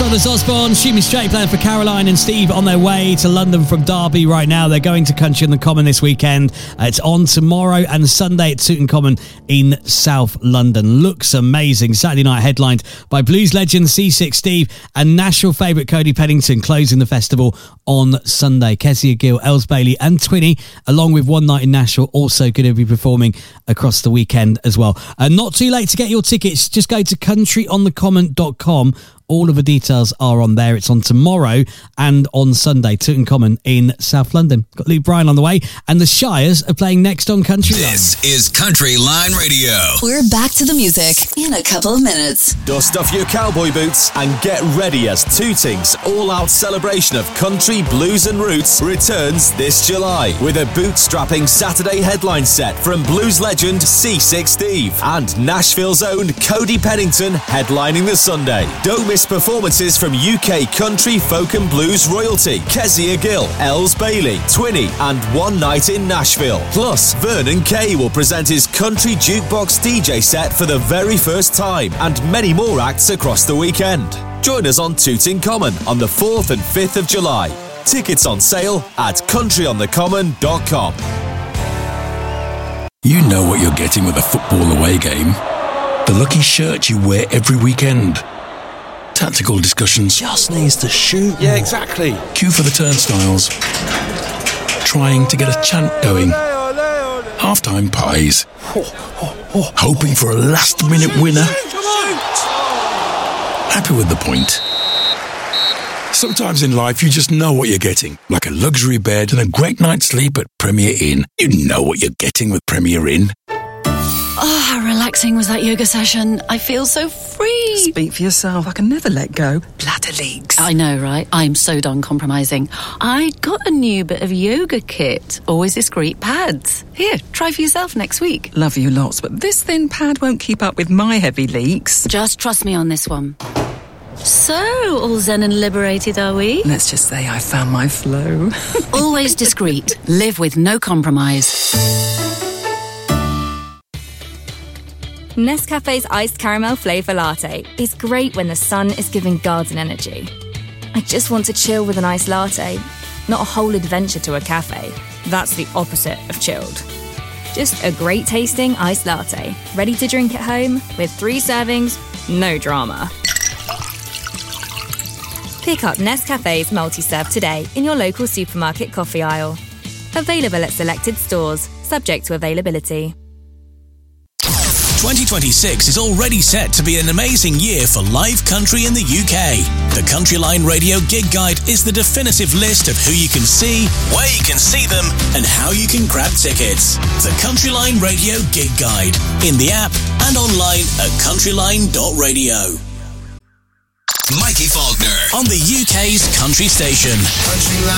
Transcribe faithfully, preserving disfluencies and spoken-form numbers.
Brothers Osborne, Shoot Me Straight, playing for Caroline and Steve on their way to London from Derby right now. They're going to Country on the Common this weekend. Uh, it's on tomorrow and Sunday at Tooting in South London. Looks amazing. Saturday night headlined by blues legend C six Steve and Nashville favourite Cody Pennington, closing the festival on Sunday. Kezia Gill, Els Bailey and Twinny, along with One Night in Nashville, also going to be performing across the weekend as well. Uh, not too late to get your tickets. Just go to country on the common dot com. All of the details are on there. It's on tomorrow and on Sunday, Tooting in South London. Got Luke Bryan on the way, and the Shires are playing next on Country Line. This is Country Line Radio. We're back to the music in a couple of minutes. Dust off your cowboy boots and get ready as Tooting's all-out celebration of country, blues and roots returns this July with a bootstrapping Saturday headline set from blues legend C six Steve and Nashville's own Cody Pennington headlining the Sunday. Don't miss performances from U K country, folk and blues royalty Kezia Gill, Els Bailey, Twinny and One Night in Nashville. Plus, Vernon Kay will present his country jukebox D J set for the very first time and many more acts across the weekend. Join us on Tooting Common on the fourth and fifth of July. Tickets on sale at country on the common dot com. You know what you're getting with a football away game. The lucky shirt you wear every weekend. Tactical discussions. Just needs to shoot. Yeah, exactly. Queue for the turnstiles. Trying to get a chant going. Half-time pies. Hoping for a last-minute winner. Happy with the point. Sometimes in life you just know what you're getting. Like a luxury bed and a great night's sleep at Premier Inn. You know what you're getting with Premier Inn. Oh, how relaxing was that yoga session. I feel so free. Speak for yourself. I can never let go. Bladder leaks. I know, right? I'm so done compromising. I got a new bit of yoga kit. Always discreet pads. Here, try for yourself next week. Love you lots, but this thin pad won't keep up with my heavy leaks. Just trust me on this one. So, all zen and liberated, are we? Let's just say I found my flow. Always discreet. Live with no compromise. Nescafe's iced caramel flavour latte is great when the sun is giving garden energy. I just want to chill with an iced latte, not a whole adventure to a cafe. That's the opposite of chilled. Just a great tasting iced latte, ready to drink at home with three servings, no drama. Pick up Nescafe's multi-serve today in your local supermarket coffee aisle. Available at selected stores, subject to availability. twenty twenty-six is already set to be an amazing year for live country in the U K. The Country Line Radio Gig Guide is the definitive list of who you can see, where you can see them, and how you can grab tickets. The Country Line Radio Gig Guide, in the app and online at countryline dot radio. Mikey Faulkner on the U K's country station. Country Line.